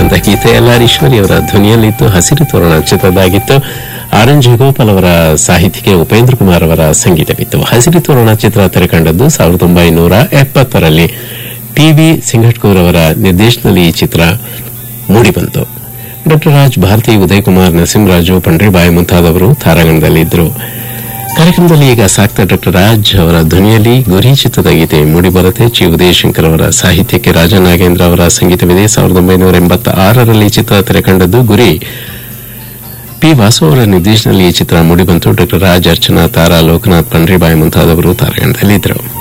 ಚಿತ್ರದ ಗೀತೆ ಎಲ್.ಆರ್. ಈಶ್ವರಿ ಅವರ ಧ್ವನಿಯಲ್ಲಿತ್ತು. ಹಸಿರು ತೋರಣ ಚಿತ್ರದಾಗಿತ್ತು. ಆರ್ ಎನ್ ಜಯಗೋಪಾಲ್ ಅವರ ಸಾಹಿತ್ಯಕ್ಕೆ ಉಪೇಂದ್ರ ಕುಮಾರ್ ಅವರ ಸಂಗೀತವಿತ್ತು. ಹಸಿರು ತೋರಣ ಚಿತ್ರ ತೆರೆಕಂಡದ್ದು 1970ರಲ್ಲಿ. ಟಿ.ವಿ. ಸಿಂಘಟ್ಕೂರ್ ಅವರ ನಿರ್ದೇಶನದಲ್ಲಿ ಈ ಚಿತ್ರ ಮೂಡಿಬಂತು. ಡಾ ರಾಜ್, ಭಾರತಿ, ಉದಯ್ ಕುಮಾರ್, ನರಸಿಂಹರಾಜು, ಪಂಡ್ರಿಬಾಯಿ ಮುಂತಾದವರು ತಾರಾಗಣದಲ್ಲಿದ್ದರು. ಕಾರ್ಯಕ್ರಮದಲ್ಲಿ ಈಗ ಸಾಕ್ತಾ ಡಾ ರಾಜ್ ಅವರ ಧ್ವನಿಯಲ್ಲಿ ಗುರಿ ಚಿತ್ರದ ಗೀತೆ ಮೂಡಿಬರುತ್ತೆ. ಚಿ ಉದಯಶಂಕರ್ ಅವರ ಸಾಹಿತ್ಯಕ್ಕೆ ರಾಜನಾಗೇಂದ್ರ ಅವರ ಸಂಗೀತವಿದೆ. 1986ರಲ್ಲಿ ಚಿತ್ರ ತೆರೆಕಂಡದ್ದು. ಗುರಿ ಪಿ ವಾಸು ಅವರ ನಿರ್ದೇಶನದಲ್ಲಿ ಈ ಚಿತ್ರ ಮೂಡಿಬಂತು. ಡಾ ರಾಜ್, ಅರ್ಚನಾ, ತಾರಾ, ಲೋಕನಾಥ್, ಪಂಡ್ರಿಬಾಯಿ ಮುಂತಾದವರು ತಾರಾಗಣದಲ್ಲಿದ್ದರು.